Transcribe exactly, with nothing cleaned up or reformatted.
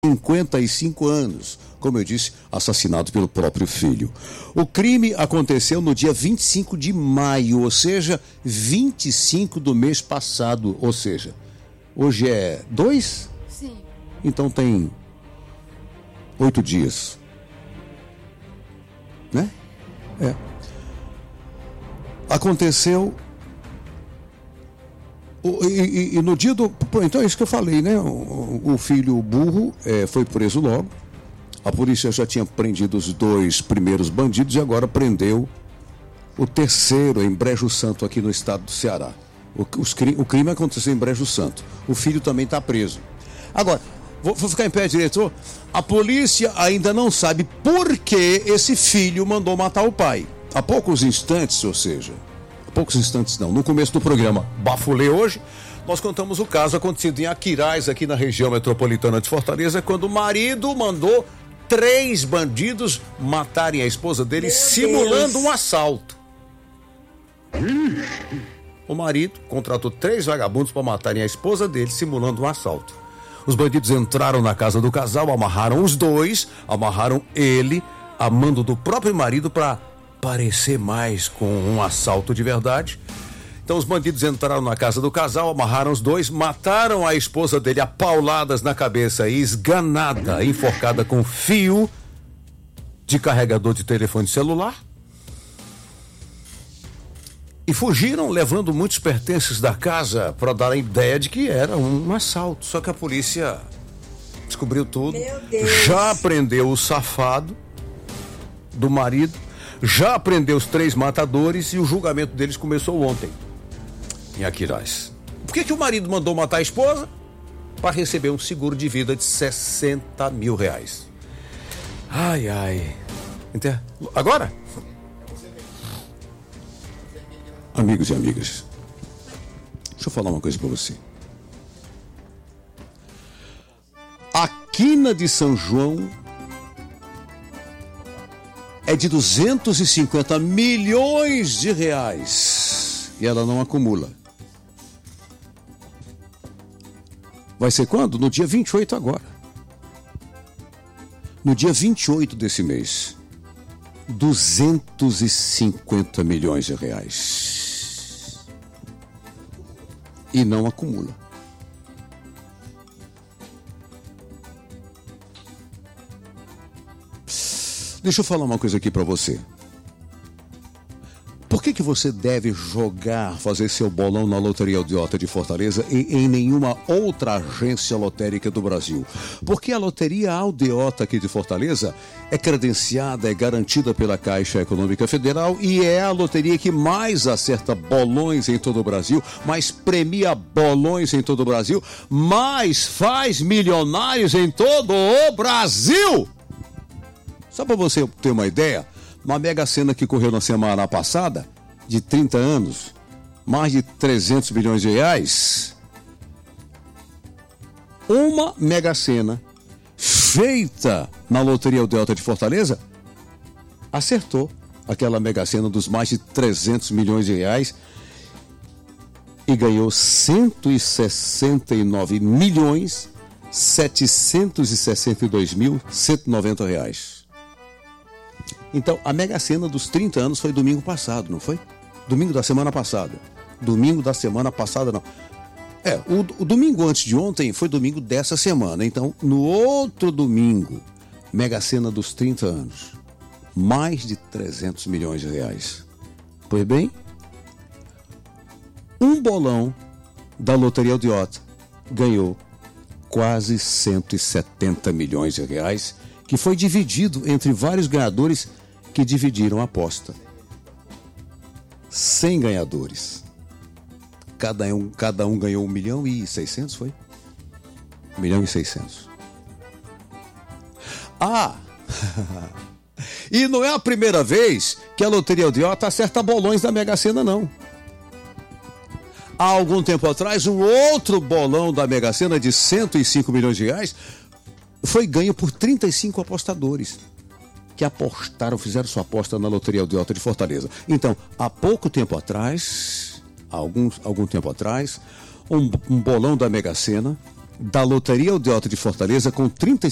cinquenta e cinco anos, como eu disse, assassinado pelo próprio filho. O crime aconteceu no dia vinte e cinco de maio, ou seja, vinte e cinco do mês passado, ou seja, hoje é dois? Sim. Então tem oito dias, né? É. Aconteceu O, e, e, e no dia do... Então é isso que eu falei, né? O, o filho burro é, foi preso logo. A polícia já tinha prendido os dois primeiros bandidos e agora prendeu o terceiro em Brejo Santo, aqui no estado do Ceará. O, os, o crime aconteceu em Brejo Santo. O filho também está preso. Agora, vou, vou ficar em pé, diretor. A polícia ainda não sabe por que esse filho mandou matar o pai. Há poucos instantes, ou seja... poucos instantes não, no começo do programa Bafulê hoje, nós contamos o caso acontecido em Aquiraz, aqui na região metropolitana de Fortaleza, quando o marido mandou três bandidos matarem a esposa dele, Meu simulando Deus. um assalto. O marido contratou três vagabundos para matarem a esposa dele, simulando um assalto. Os bandidos entraram na casa do casal, amarraram os dois, amarraram ele, a mando do próprio marido, para parecer mais com um assalto de verdade. Então os bandidos entraram na casa do casal, amarraram os dois, mataram a esposa dele a pauladas na cabeça e esganada, enforcada com fio de carregador de telefone celular. E fugiram levando muitos pertences da casa para dar a ideia de que era um assalto. Só que a polícia descobriu tudo. Já prendeu o safado do marido, já prendeu os três matadores e o julgamento deles começou ontem, em Aquiraz. Por que que o marido mandou matar a esposa? Para receber um seguro de vida de sessenta mil reais. Ai, ai. Agora? Amigos e amigas, deixa eu falar uma coisa para você. A quina de São João é de duzentos e cinquenta milhões de reais e ela não acumula. Vai ser quando? No dia vinte e oito agora. No dia vinte e oito desse mês. duzentos e cinquenta milhões de reais. E não acumula. Deixa eu falar uma coisa aqui para você. Por que que você deve jogar, fazer seu bolão na Loteria Aldeota de Fortaleza e em nenhuma outra agência lotérica do Brasil? Porque a Loteria Aldeota aqui de Fortaleza é credenciada, é garantida pela Caixa Econômica Federal e é a loteria que mais acerta bolões em todo o Brasil, mais premia bolões em todo o Brasil, mais faz milionários em todo o Brasil! Só para você ter uma ideia, uma Mega Sena que correu na semana passada, de trinta anos, mais de trezentos milhões de reais, uma Mega Sena feita na Loteria Aldeota de Fortaleza, acertou aquela Mega Sena dos mais de trezentos milhões de reais e ganhou cento e sessenta e nove milhões setecentos e sessenta e dois mil cento e noventa reais. Então, a Mega Sena dos trinta anos foi domingo passado, não foi? Domingo da semana passada. Domingo da semana passada, não. É, o, o domingo antes de ontem foi domingo dessa semana. Então, no outro domingo, Mega Sena dos trinta anos. Mais de trezentos milhões de reais. Pois bem, um bolão da Loteria Aldeota ganhou quase cento e setenta milhões de reais, que foi dividido entre vários ganhadores que dividiram a aposta. cem ganhadores. Cada um, cada um ganhou um milhão e seiscentos, foi? Um milhão e seiscentos. Ah! E não é a primeira vez que a Loteria Aldeota acerta bolões da Mega Sena, não. Há algum tempo atrás, um outro bolão da Mega Sena de cento e cinco milhões de reais foi ganho por trinta e cinco apostadores que apostaram, fizeram sua aposta na Loteria Aldeota de Fortaleza. Então, há pouco tempo atrás, há algum, algum tempo atrás, um, um bolão da Mega Sena, da Loteria Aldeota de Fortaleza, com trinta e